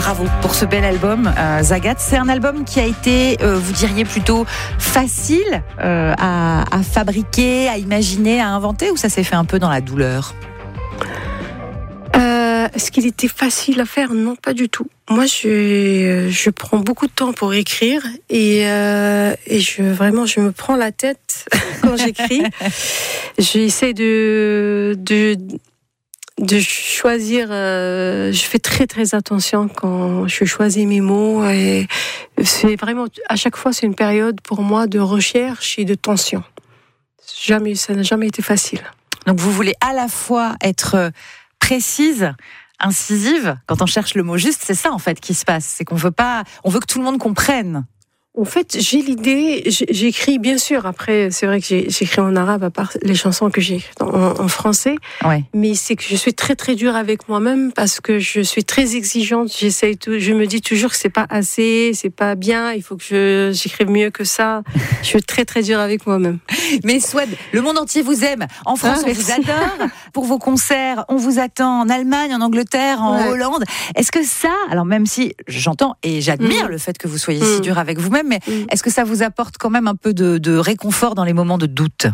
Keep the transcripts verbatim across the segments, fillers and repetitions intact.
bravo pour ce bel album, euh, Zagat. C'est un album qui a été, euh, vous diriez plutôt facile euh, à, à fabriquer, à imaginer, à inventer, ou ça s'est fait un peu dans la douleur? euh, Est-ce qu'il était facile à faire? Non, pas du tout. Moi, je, je prends beaucoup de temps pour écrire et, euh, et je, vraiment, je me prends la tête quand j'écris. J'essaie de... de de choisir, euh, je fais très très attention quand je choisis mes mots, et c'est vraiment, à chaque fois c'est une période pour moi de recherche et de tension. Jamais, ça n'a jamais été facile. Donc vous voulez à la fois être précise, incisive, quand on cherche le mot juste, c'est ça en fait qui se passe, c'est qu'on veut pas, on veut que tout le monde comprenne. En fait, j'ai l'idée, j'écris bien sûr, après c'est vrai que j'écris en arabe à part les chansons que j'ai écrites en, en français, ouais. Mais c'est que je suis très très dure avec moi-même parce que je suis très exigeante, j'essaye tout, je me dis toujours que c'est pas assez, c'est pas bien, il faut que je, j'écrive mieux que ça, je suis très très dure avec moi-même. Mais Souad, le monde entier vous aime, en France ah, on vous adore, pour vos concerts on vous attend en Allemagne, en Angleterre, en ouais. Hollande, est-ce que ça, alors même si j'entends et j'admire mmh. le fait que vous soyez mmh. si dure avec vous-même, mais mmh. est-ce que ça vous apporte quand même un peu de, de réconfort dans les moments de doute?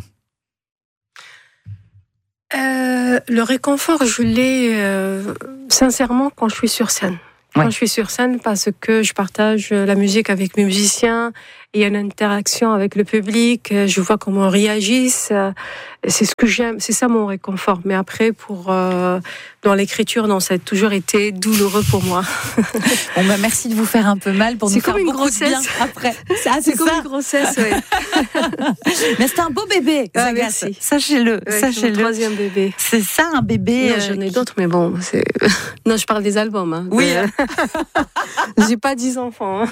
euh, Le réconfort, je l'ai euh, sincèrement quand je suis sur scène. Quand ouais. je suis sur scène, parce que je partage la musique avec mes musiciens, il y a une interaction avec le public, je vois comment ils réagissent, c'est ce que j'aime, c'est ça mon réconfort. Mais après, pour euh, dans l'écriture, non, ça a toujours été douloureux pour moi. Bon bah merci de vous faire un peu mal pour c'est nous faire une beaucoup grossesse. de bien après. Ah, c'est, c'est comme ça. Une grossesse, oui. Mais c'est un beau bébé, ah, Zagat. Sachez-le, ouais, sachez-le. C'est mon troisième bébé. C'est ça un bébé. Non, j'en ai d'autres, mais bon, c'est. Non, je parle des albums. Hein. Oui. Euh... J'ai pas dix enfants. Hein.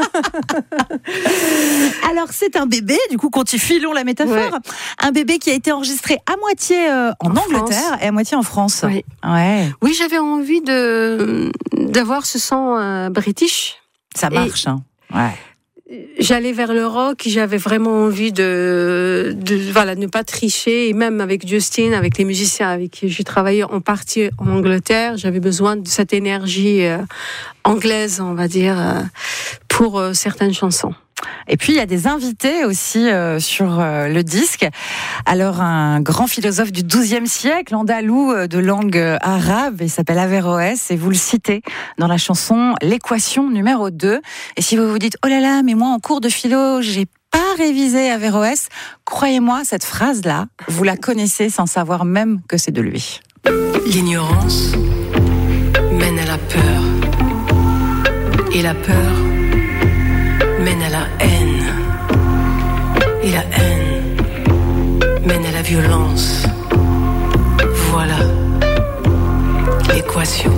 Alors c'est un bébé, du coup, quand filons la métaphore, ouais. un bébé qui a été enregistré à moitié euh, en, en Angleterre France. Et à moitié en France. Oui, ouais. Oui, j'avais envie de d'avoir ce son euh, british. Ça marche, et... hein. Ouais. J'allais vers le rock, j'avais vraiment envie de, de voilà, ne pas tricher, et même avec Justin, avec les musiciens avec qui j'ai travaillé en partie en Angleterre, j'avais besoin de cette énergie euh, anglaise, on va dire, euh, pour euh, certaines chansons. Et puis il y a des invités aussi euh, sur euh, le disque. Alors un grand philosophe du douzième siècle, andalou euh, de langue euh, arabe, il s'appelle Averroès, et vous le citez dans la chanson L'équation numéro deux. Et si vous vous dites oh là là, mais moi en cours de philo j'ai pas révisé Averroès, croyez-moi, cette phrase-là, vous la connaissez sans savoir même que c'est de lui. L'ignorance mène à la peur, et la peur mène à la haine, et la haine mène à la violence. Voilà l'équation.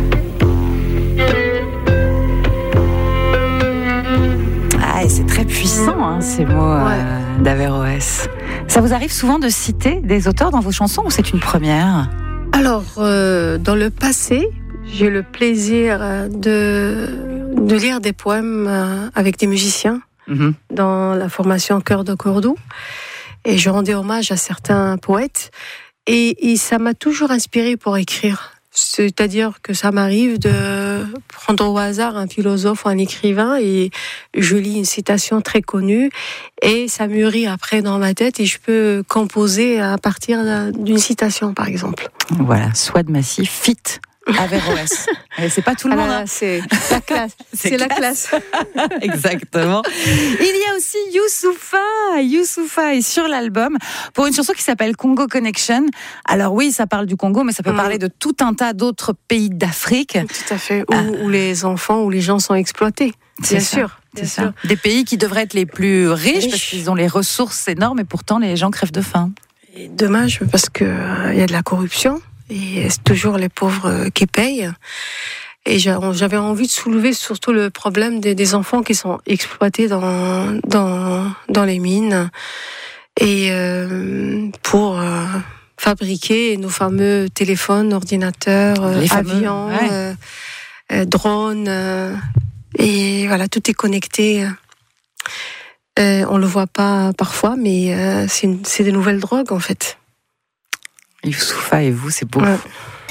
Ah, et c'est très puissant, hein, ces mots ouais. euh, d'Averroès. Ça vous arrive souvent de citer des auteurs dans vos chansons, ou c'est une première? Alors, euh, dans le passé, j'ai eu le plaisir de... de lire des poèmes avec des musiciens mmh. dans la formation Cœur de Cordoue, et je rendais hommage à certains poètes, et, et ça m'a toujours inspirée pour écrire. C'est-à-dire que ça m'arrive de prendre au hasard un philosophe ou un écrivain et je lis une citation très connue et ça mûrit après dans ma tête et je peux composer à partir d'une citation, par exemple. Voilà, Souad Massy fit Averroès. C'est pas tout le monde. Ah là, hein. C'est la classe. c'est c'est la classe. Exactement. Il y a aussi Youssoupha. Youssoupha est sur l'album pour une chanson qui s'appelle Congo Connection. Alors oui, ça parle du Congo, mais ça peut mmh. parler de tout un tas d'autres pays d'Afrique. Tout à fait. Où, ah. où les enfants, où les gens sont exploités. C'est bien ça. sûr. C'est ça. Sûr. Des pays qui devraient être les plus riches, riches parce qu'ils ont les ressources énormes et pourtant les gens crèvent de faim. Et dommage parce que euh, y a de la corruption. Et c'est toujours les pauvres qui payent. Et j'avais envie de soulever surtout le problème des, des enfants qui sont exploités dans, dans, dans les mines. Et euh, pour euh, fabriquer nos fameux téléphones, ordinateurs, euh, avions, ouais. euh, euh, drones. Euh, et voilà, tout est connecté. Euh, on le voit pas parfois, mais euh, c'est, une, c'est des nouvelles drogues en fait. Youssoupha et vous, c'est beau. Ouais.